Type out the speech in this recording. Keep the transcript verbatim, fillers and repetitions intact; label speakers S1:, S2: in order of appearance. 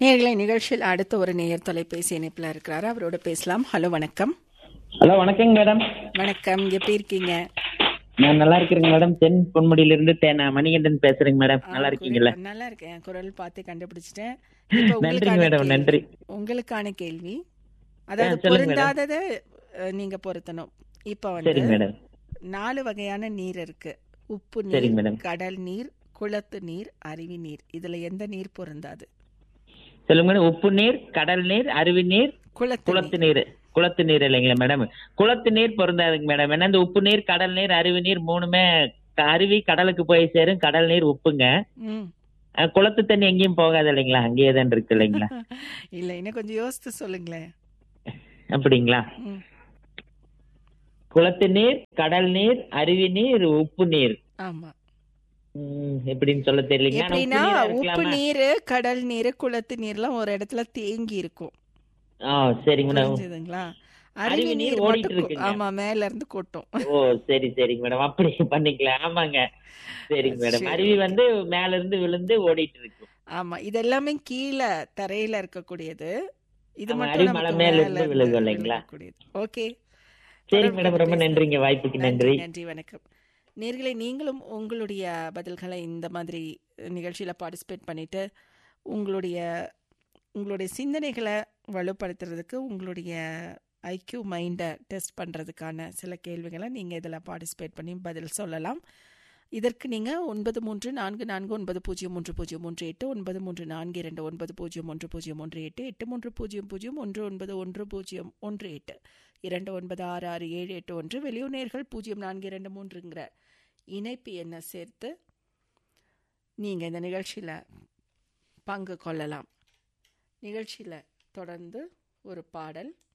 S1: நேயர்களே, நிகழ்ச்சியில் அடுத்த ஒரு நேயர் தொலைபேசி இணைப்பில் இருக்கிறாரு. அவரோட பேசலாம். ஹலோ, வணக்கம்.
S2: ஹலோ, வணக்கங்க மேடம்.
S1: வணக்கம், எப்படி இருக்கீங்க?
S2: நான் நல்லா இருக்கிறேங்க மேடம். தென் பொன்முடியிலிருந்து தேனா மணிகண்டன் பேசுறேங்க மேடம்.
S1: ஆ,
S2: நல்லா
S1: குரல்
S2: இருக்கீங்களா?
S1: நல்லா இருக்கேன். குரல் பார்த்து கண்டுபிடிச்சிட்டேன். இப்போ
S2: நன்றிங்க
S1: உங்களுக்கான
S2: மேடம்,
S1: கேள்வி
S2: நன்றி.
S1: உங்களுக்கான கேள்வி
S2: ஆ,
S1: அதாவது
S2: சொல்லுங்க மேடம்.
S1: பொருந்தாததை அஹ், நீங்க பொருத்தணும். இப்போ வந்து
S2: சரிங்க மேடம்.
S1: நாலு வகையான நீர் இருக்கு. உப்பு நீர்,
S2: சரிங்க மேடம்.
S1: கடல் நீர், குளத்து நீர், அருவி நீர். இதுல எந்த நீர் பொருந்தாது?
S2: சொல்லுங்க மேடம். உப்பு நீர், கடல் நீர், அருவி நீர்,
S1: குளத்து
S2: குளத்து
S1: நீர்.
S2: நீர். குளத்து நீர் இல்லைங்களா மேடம்? குளத்து நீர் பொருந்தாதுங்க மேடம். ஏன்னா இந்த உப்பு நீர், கடல் நீர், அருவி நீர் மூணுமே க- அருவி கடலுக்கு போய் சேரும். கடல் நீர் உப்புங்க.
S1: ம்.
S2: அஹ், குளத்து தண்ணி எங்கேயும் போகாது இல்லைங்களா? அங்கேயே தான் இருக்கு இல்லைங்களா?
S1: இல்ல, இன்னும் கொஞ்சம் யோசித்து சொல்லுங்களேன்.
S2: அப்படிங்களா?
S1: ம்.
S2: குளத்து நீர், கடல் நீர், அருவி நீர், உப்பு நீர்.
S1: ஆமா.
S2: ம், எப்படின்னு சொல்ல தெரியலீங்க. ஆனா உப்பு
S1: எப்படின்னா
S2: நீரா
S1: உப்பு
S2: இருக்கலாமா?
S1: நீர், கடல் நீர், குளத்து நீர்லாம் ஒரு இடத்துல தேங்கி இருக்கும்.
S2: ஆ, சரிங்க மேடம்.
S1: புரிஞ்சுதுங்களா? அருவி
S2: அருவி நீர்
S1: நீர்
S2: ஓடிட்டு
S1: மட்டும் கொ-
S2: இருக்குங்க.
S1: ஆமா, மேல இருந்து கொட்டும்.
S2: ஓ, சரி சரிங்க மேடம். அப்படி பண்ணிக்கலாம். ஆமாங்க. சரிங்க மேடம்.
S1: சரி,
S2: அருவி
S1: ஓகே.
S2: வந்து மேல இருந்து விழுந்து ஓடிட்டு இருக்கும்.
S1: ஆமா, இதெல்லாமே கீழே தரையில இருக்கக்கூடியது. இது
S2: ஆமா,
S1: மட்டும்
S2: அருவி மலை
S1: நமக்கு
S2: மேல
S1: மேல
S2: இருந்து
S1: இருந்து
S2: விழுகும் இல்லைங்களா?
S1: விழுகக்கூடியது. ஓகே.
S2: சரிங்க
S1: தொடர்பு
S2: மேடம்,
S1: கொண்டு
S2: ரொம்ப
S1: பேசுனது
S2: நன்றிங்க. வாய்ப்புக்கு
S1: நன்றி.
S2: நன்றி.
S1: நன்றி, வணக்கம். நேர்களை, நீங்களும் உங்களுடைய பதில்களை இந்த மாதிரி நிகழ்ச்சியில் பார்ட்டிசிபேட் பண்ணிட்டு உங்களுடைய உங்களுடைய சிந்தனைகளை வலுப்படுத்துறதுக்கு, உங்களுடைய ஐக்யூ மைண்டை டெஸ்ட் பண்ணுறதுக்கான சில கேள்விகளை நீங்கள் இதில் பார்ட்டிசிபேட் பண்ணி பதில் சொல்லலாம். இதற்கு நீங்கள் ஒன்பது மூன்று நான்கு நான்கு ஒன்பது பூஜ்ஜியம் மூன்று பூஜ்ஜியம் மூன்று எட்டு, ஒன்பது மூன்று நான்கு இரண்டு ஒன்பது பூஜ்ஜியம் ஒன்று பூஜ்ஜியம் ஒன்று எட்டு, எட்டு மூன்று பூஜ்ஜியம் பூஜ்ஜியம் ஒன்று ஒன்பது ஒன்று பூஜ்ஜியம் ஒன்று எட்டு, இரண்டு ஒன்பது ஆறு ஆறு ஏழு எட்டு ஒன்று, வெளியூனர்கள் பூஜ்ஜியம் நான்கு இரண்டு மூன்றுங்கிற இணைப்பு எண்ணை சேர்த்து நீங்கள் இந்த நிகழ்ச்சியில் பங்கு கொள்ளலாம். நிகழ்ச்சியில் தொடர்ந்து ஒரு பாடல்.